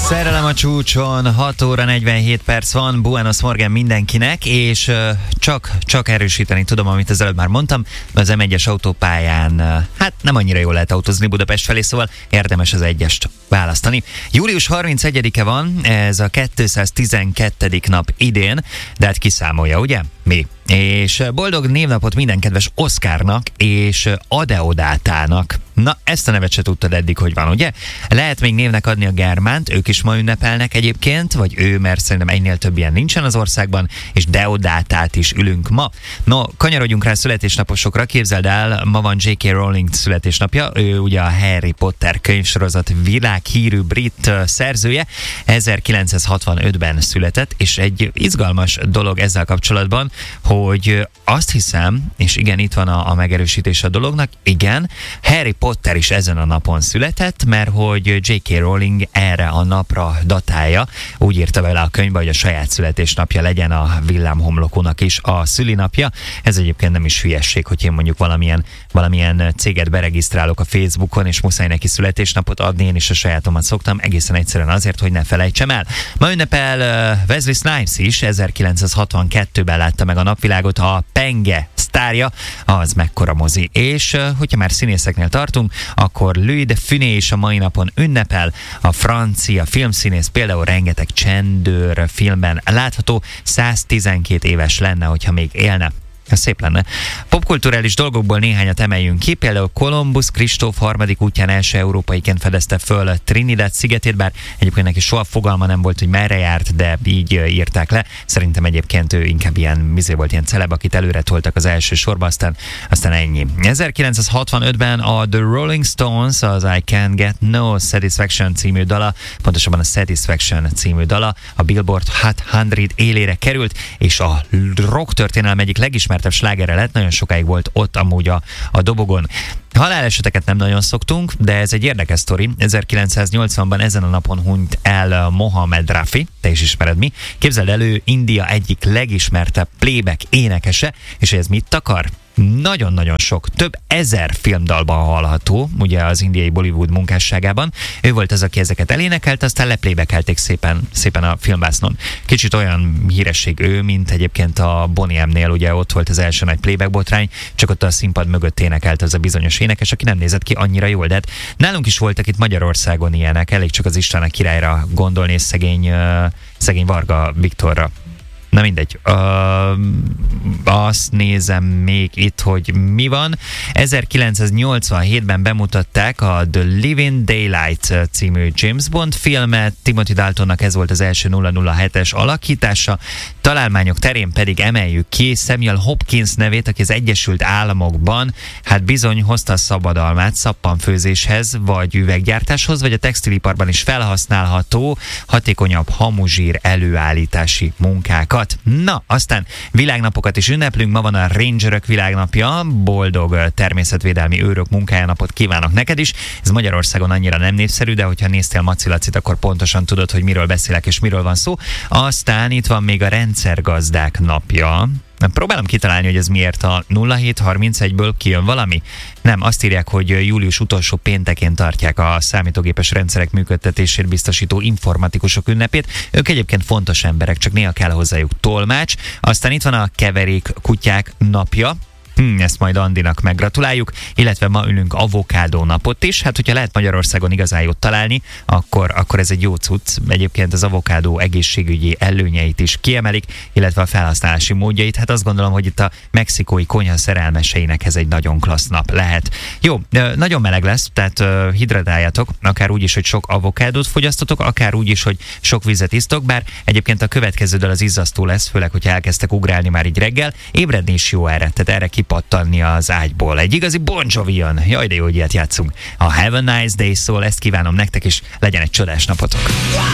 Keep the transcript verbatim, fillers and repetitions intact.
Szerelem a csúcson, hat óra negyvenhét perc van, Buenos Morgen mindenkinek, és uh, csak, csak erősíteni tudom, amit az előbb már mondtam, az em egyes autópályán uh, hát nem annyira jól lehet autózni Budapest felé, szóval érdemes az egyest választani. július harmincegyedike van, ez a kétszáztizenkettedik nap idén, de hát kiszámolja, ugye? Mi? És boldog névnapot minden kedves Oszkárnak és Adeodátának. Na, ezt a nevet se tudtad eddig, hogy van, ugye? Lehet még névnek adni a Germánt, ők is ma ünnepelnek egyébként, vagy ő, mert szerintem egynél több ilyen nincsen az országban, és Deodátát is ülünk ma. No, kanyarodjunk rá születésnaposokra, képzeld el, ma van dzsé ká Rowling születésnapja, ő ugye a Harry Potter könyvsorozat világhírű brit szerzője, ezerkilencszázhatvanötben született, és egy izgalmas dolog ezzel kapcsolatban, hogy azt hiszem, és igen, itt van a, a megerősítés a dolognak, igen, Harry Potter is ezen a napon született, mert hogy dzsé ká Rowling erre a napra datálja, úgy írta vele a könyvbe, hogy a saját születésnapja legyen a villámhomlokónak is a szülinapja. Ez egyébként nem is hülyesség, hogy én mondjuk valamilyen, valamilyen céget beregisztrálok a Facebookon, és muszáj neki születésnapot adni, én is a sajátomat szoktam, egészen egyszerűen azért, hogy ne felejtsem el. Ma ünnepel uh, Wesley Snipes is, ezerkilencszázhatvankettőben látta meg a napvilágot, a Penge sztárja, az mekkora mozi. És uh, hogyha már színészeknél tartunk, akkor Louis de Funès is a mai napon ünnepel, a francia filmszínész például rengeteg csendőr filmben látható, száztizenkét éves lenne, hogyha még élne. Ez szép lenne. Popkulturális dolgokból néhányat emeljünk ki, például Kolumbusz Kristóf harmadik útján első európaiként fedezte föl Trinidad szigetét, bár egyébként neki soha fogalma nem volt, hogy merre járt, de így írták le. Szerintem egyébként ő inkább ilyen mizé volt, ilyen celeb, akit előre toltak az első sorba, aztán, aztán ennyi. ezerkilencszázhatvanötben a The Rolling Stones az I Can't Get No Satisfaction című dala, pontosabban a Satisfaction című dala a Billboard Hot száz élére került, és a rock történelem egyik legismertebb slágere lett, nagyon sokáig volt ott amúgy a, a dobogon. Haláleseteket nem nagyon szoktunk, de ez egy érdekes sztori. ezerkilencszáznyolcvanban ezen a napon hunyt el Mohamed Rafi, te is ismered mi. Képzeld elő, India egyik legismertebb playback énekese, és ez mit takar? Nagyon-nagyon sok, több ezer filmdalban hallható, ugye az indiai Bollywood munkásságában. Ő volt az, aki ezeket elénekelt, aztán leplaybackelték szépen, szépen a filmbásznon. Kicsit olyan híresség ő, mint egyébként a Boney M-nél, ugye ott volt az első nagy playback botrány, csak ott a színpad mögött énekelt az a bizonyos énekes, aki nem nézett ki annyira jól, de hát nálunk is voltak itt Magyarországon ilyenek, elég csak az István a királyra gondolni, és szegény, uh, szegény Varga Viktorra. Na mindegy. Uh, azt nézem még itt, hogy mi van. ezerkilencszáznyolcvanhétben bemutatták a The Living Daylights című James Bond filmet. Timothy Daltonnak ez volt az első nulla nulla hetes alakítása. Találmányok terén pedig emeljük ki Samuel Hopkins nevét, aki az Egyesült Államokban hát bizony hozta a szabadalmát szappanfőzéshez, vagy üveggyártáshoz, vagy a textiliparban is felhasználható hatékonyabb hamuzsír előállítási munkákat. Na, aztán világnapokat is ünneplünk, ma van a Rangerök világnapja, boldog természetvédelmi őrök munkájánapot kívánok neked is. Ez Magyarországon annyira nem népszerű, de hogyha néztél Maci Lacit, akkor pontosan tudod, hogy miről beszélek és miről van szó. Aztán itt van még a rendszergazdák napja. Próbálom kitalálni, hogy ez miért a nulla hét harmincegyből kijön valami. Nem, azt írják, hogy július utolsó péntekén tartják a számítógépes rendszerek működtetését biztosító informatikusok ünnepét. Ők egyébként fontos emberek, csak néha kell hozzájuk tolmács. Aztán itt van a keverék kutyák napja. Hmm, ezt majd Andinak meggratuláljuk, illetve ma ülünk avokádó napot is. Hát, hogyha lehet Magyarországon igazán jót találni, akkor, akkor ez egy jó cucc. Egyébként az avokádó egészségügyi előnyeit is kiemelik, illetve a felhasználási módjait. Hát azt gondolom, hogy itt a mexikói konyha szerelmeseinek ez egy nagyon klassz nap lehet. Jó, nagyon meleg lesz, tehát hidratáljatok, akár úgy is, hogy sok avokádót fogyasztotok, akár úgy is, hogy sok vizet isztok, bár egyébként a következő dal az izzasztó lesz, főleg, hogyha elkezdtek ugrálni már így reggel. Ébredni is jó erre, tehát erre kipattanni az ágyból. Egy igazi Bon Jovi jön. Jaj, de jó, hogy ilyet játszunk. A Have a Nice Day szól, ezt kívánom nektek, és legyen egy csodás napotok.